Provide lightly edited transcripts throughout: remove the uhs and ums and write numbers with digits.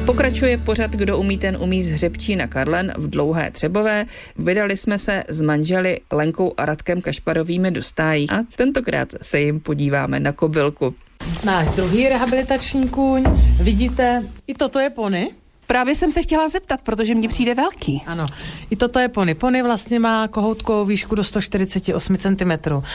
Pokračuje pořad Kdo umí, ten umí z Hřebčína Karlen v Dlouhé Třebové. Vydali jsme se s manželi Lenkou a Radkem Kašparovými do stájí a tentokrát se jim podíváme na kobylku. Náš druhý rehabilitační kůň. Vidíte, i toto je pony. Právě jsem se chtěla zeptat, protože mně přijde velký. Ano, i toto je pony. Pony vlastně má kohoutkovou výšku do 148 cm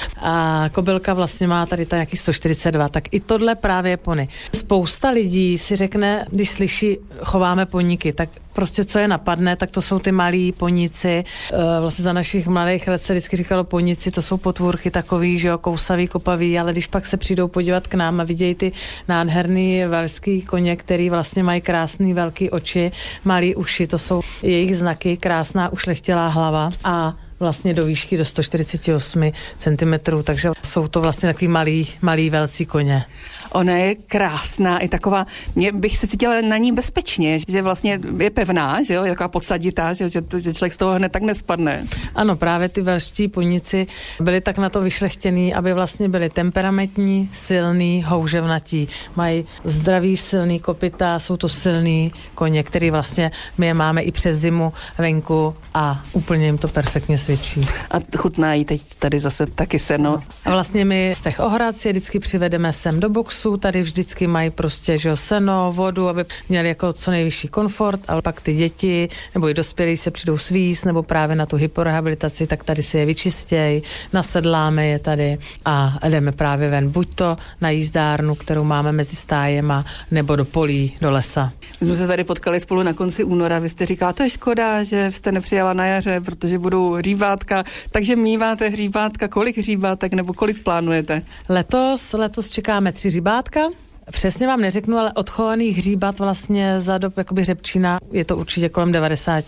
a kobylka vlastně má tady nějaký 142, tak i tohle právě je pony. Spousta lidí si řekne, když slyší chováme poníky, tak prostě co je napadne, tak to jsou ty malí poníci. Vlastně za našich mladých let se vždycky říkalo poníci, to jsou potvůrky takový, že jo, kousavý, kopavý, ale když pak se přijdou podívat k nám a vidějí ty nádherný velský koně, který vlastně mají krásný velký oči, malý uši, to jsou jejich znaky, krásná ušlechtilá hlava a vlastně do výšky do 148 cm, takže jsou to vlastně takový malý velcí koně. Ona je krásná i taková, mě bych se cítila na ní bezpečně, že vlastně je pevná, že jo, taková podsaditá, že člověk z toho hned tak nespadne. Ano, právě ty velští poníci byli tak na to vyšlechtěný, aby vlastně byli temperamentní, silný, houževnatí. Mají zdravý, silný kopyta, jsou to silný koně, který vlastně my je máme i přes zimu venku a úplně jim to perfektně svědčí. A chutná jí teď tady zase taky seno. A vlastně my z těch ohrad si vždycky přivedeme sem do boxu, tady vždycky mají prostě, že seno, vodu, aby měli jako co nejvyšší komfort, ale pak ty děti nebo i dospělí se přijdou svíst nebo právě na tu hyporehabilitaci, tak tady si je vyčistěj, nasedláme je tady a jdeme právě ven, buď to na jízdárnu, kterou máme mezi stájema, nebo do polí, do lesa. My jsme se tady potkali spolu na konci února, vy jste říkala, to je škoda, že jste nepřijela na jaře, protože budou hříbátka, takže míváte hříbátka, kolik hříbátek nebo kolik plánujete? Letos čekáme 3 hříbátka. Přesně vám neřeknu, ale odchovaných hříbat vlastně za dob jakoby Hřebčína je to určitě kolem 90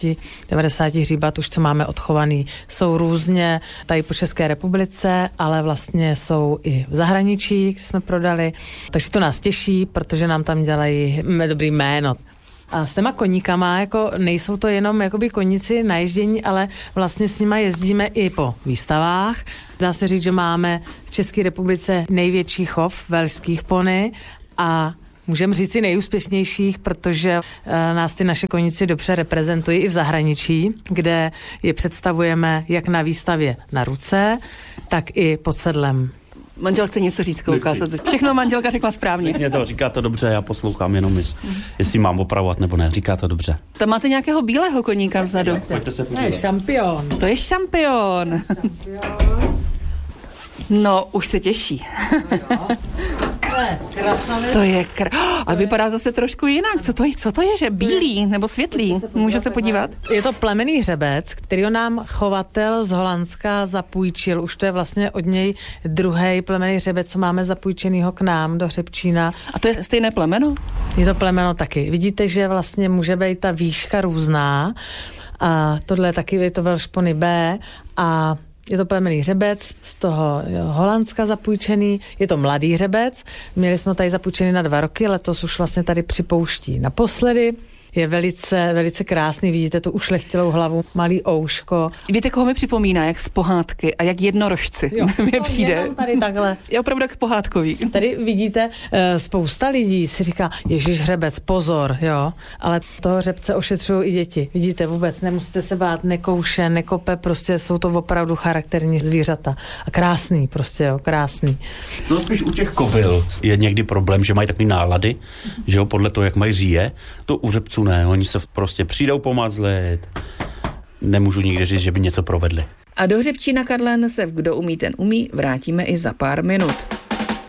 hříbat už, co máme odchovaný. Jsou různě tady po České republice, ale vlastně jsou i v zahraničí, kde jsme prodali. Takže to nás těší, protože nám tam dělají dobrý jméno. A s těma koníkama, jako nejsou to jenom jakoby koníci na ježdění, ale vlastně s nima jezdíme i po výstavách. Dá se říct, že máme v České republice největší chov velšských pony a můžeme říct i nejúspěšnějších, protože nás ty naše koníci dobře reprezentují i v zahraničí, kde je představujeme jak na výstavě na ruce, tak i pod sedlem. Manžel chce něco říct, kouká se. Všechno manželka řekla správně. Pěkně to říká to dobře, já poslouchám jenom, jestli mám opravovat nebo ne. Říká to dobře. Tam máte nějakého bílého koníka vzadu. Pojďte se podívat. To je šampion. To je šampion. No, už se těší. To je a vypadá zase trošku jinak. Co to je, že bílý nebo světlý? Můžu se podívat? Je to plemenný hřebec, kterýho nám chovatel z Holandska zapůjčil. Už to je vlastně od něj druhý plemenný hřebec, co máme zapůjčenýho k nám do Hřebčína. A to je stejné plemeno? Je to plemeno taky. Vidíte, že vlastně může být ta výška různá. A tohle je taky, je to Welsh Pony B a je to plemenný hřebec, z toho Holandska zapůjčený, je to mladý hřebec, měli jsme tady zapůjčený na 2 roky, letos už vlastně tady připouští naposledy. Je velice, velice krásný, vidíte tu ušlechtilou hlavu, malý ouško. Víte, koho mi připomíná, jak z pohádky a jak jednorožci mi přijde. Tady takhle. Je opravdu jak pohádkový. Tady vidíte, spousta lidí si říká, ježiš hřebec, pozor, jo, ale toho hřebce ošetřují i děti. Vidíte, vůbec nemusíte se bát, nekouše, nekope, prostě jsou to opravdu charakterní zvířata. A krásný, prostě jo, krásný. No spíš u těch kobyl je někdy problém, že mají takový nálady, že jo, podle toho, jak mají říje, to u hřebců ne, oni se prostě přijdou pomazlit. Nemůžu nikdy říct, že by něco provedli. A do Hřebčína Karlen se v Kdo umí, ten umí vrátíme i za pár minut.